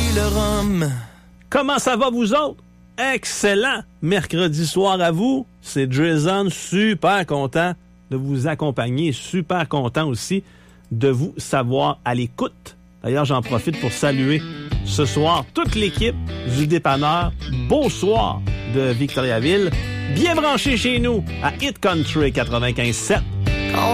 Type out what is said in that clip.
le rhum. Comment ça va, vous autres? Excellent! Mercredi soir à vous, c'est Jason, super content de vous accompagner, super content aussi de vous savoir à l'écoute. D'ailleurs, j'en profite pour saluer ce soir toute l'équipe du dépanneur Beau Soir de Victoriaville, bien branché chez nous à Hit Country 95.7.